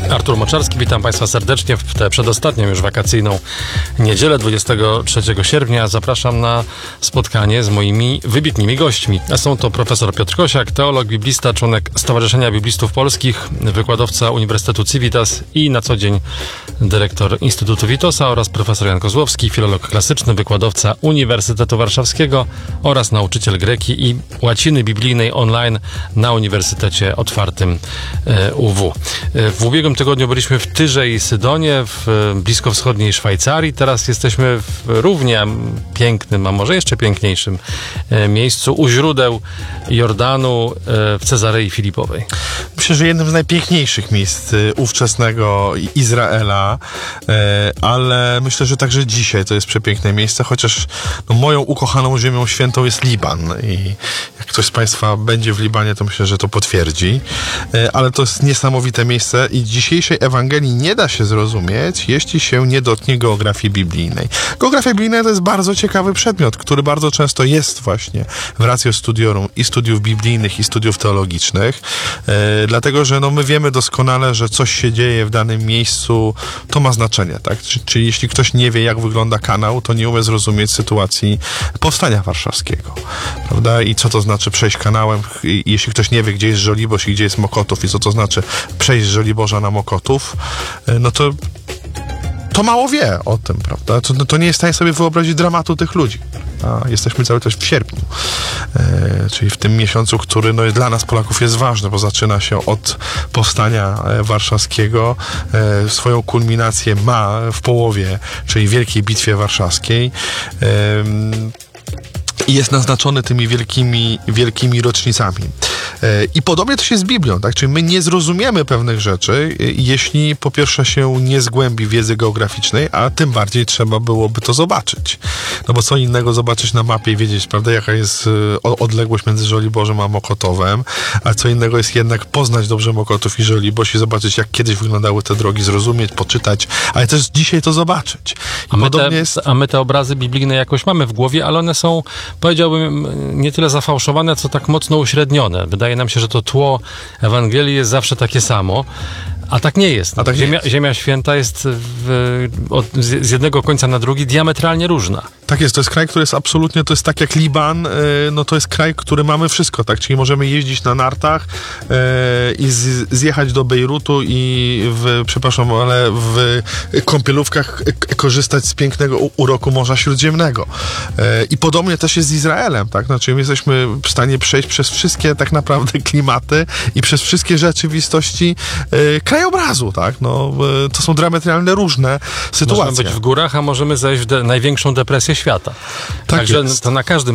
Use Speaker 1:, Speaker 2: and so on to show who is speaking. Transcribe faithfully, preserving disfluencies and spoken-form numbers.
Speaker 1: Artur Moczarski, witam Państwa serdecznie w tę przedostatnią już wakacyjną niedzielę dwudziestego trzeciego sierpnia. Zapraszam na spotkanie z moimi wybitnymi gośćmi. A są to profesor Piotr Kosiak, teolog, biblista, członek Stowarzyszenia Biblistów Polskich, wykładowca Uniwersytetu Civitas i na co dzień dyrektor Instytutu Witosa, oraz profesor Jan Kozłowski, filolog klasyczny, wykładowca Uniwersytetu Warszawskiego oraz nauczyciel greki i łaciny biblijnej online na Uniwersytecie Otwartym U W. W ubiegłym tygodniu byliśmy w Tyrze i Sydonie, w bliskowschodniej Szwajcarii. Teraz jesteśmy w równie pięknym, a może jeszcze piękniejszym miejscu, u źródeł Jordanu, w Cezarei Filipowej.
Speaker 2: Myślę, że jednym z najpiękniejszych miejsc ówczesnego Izraela, ale myślę, że także dzisiaj to jest przepiękne miejsce, chociaż no, moją ukochaną ziemią świętą jest Liban i jak ktoś z Państwa będzie w Libanie, to myślę, że to potwierdzi, ale to jest niesamowite miejsce i dzisiejszej Ewangelii nie da się zrozumieć, jeśli się nie dotknie geografii biblijnej. Geografia biblijna to jest bardzo ciekawy przedmiot, który bardzo często jest właśnie w ratio studiorum i studiów biblijnych, i studiów teologicznych, e, dlatego, że no, my wiemy doskonale, że coś się dzieje w danym miejscu, to ma znaczenie, tak? Czyli, czyli jeśli ktoś nie wie, jak wygląda kanał, to nie umie zrozumieć sytuacji powstania warszawskiego, prawda? I co to znaczy przejść kanałem, I, jeśli ktoś nie wie, gdzie jest Żoliborz i gdzie jest Mokotów i co to znaczy przejść z Żoliborza na Mokotów, no to to mało wie o tym, prawda? To, to nie jest w stanie sobie wyobrazić dramatu tych ludzi. A jesteśmy cały czas w sierpniu, e, czyli w tym miesiącu, który no, dla nas Polaków jest ważny, bo zaczyna się od powstania warszawskiego. E, swoją kulminację ma w połowie, czyli Wielkiej Bitwie Warszawskiej. E, I jest naznaczony tymi wielkimi, wielkimi rocznicami. I podobnie to się z Biblią, tak? Czyli my nie zrozumiemy pewnych rzeczy, jeśli po pierwsze się nie zgłębi wiedzy geograficznej, a tym bardziej trzeba byłoby to zobaczyć. No bo co innego zobaczyć na mapie i wiedzieć, prawda, jaka jest odległość między Żoliborzem a Mokotowem, a co innego jest jednak poznać dobrze Mokotów i Żoliborz i zobaczyć, jak kiedyś wyglądały te drogi, zrozumieć, poczytać, ale też dzisiaj to zobaczyć. I
Speaker 1: a, my te,
Speaker 2: jest...
Speaker 1: a my te obrazy biblijne jakoś mamy w głowie, ale one są, powiedziałbym, nie tyle zafałszowane, co tak mocno uśrednione. Wydaje nam się, że to tło Ewangelii jest zawsze takie samo, a tak nie jest. No. Tak Ziemia, jest. Ziemia Święta jest w, od, z jednego końca na drugi diametralnie różna.
Speaker 2: Tak jest, to jest kraj, który jest absolutnie, to jest tak jak Liban, no to jest kraj, który mamy wszystko, tak, czyli możemy jeździć na nartach yy, i z, zjechać do Bejrutu i w, przepraszam, ale w kąpielówkach korzystać z pięknego uroku Morza Śródziemnego. Yy, I podobnie też jest z Izraelem, tak, znaczy my jesteśmy w stanie przejść przez wszystkie tak naprawdę klimaty i przez wszystkie rzeczywistości yy, krajobrazu, tak, no yy, to są diametralnie różne sytuacje.
Speaker 1: Możemy być w górach, a możemy zejść w de- największą depresję świata.
Speaker 2: Tak
Speaker 1: Także
Speaker 2: jest.
Speaker 1: to na każdym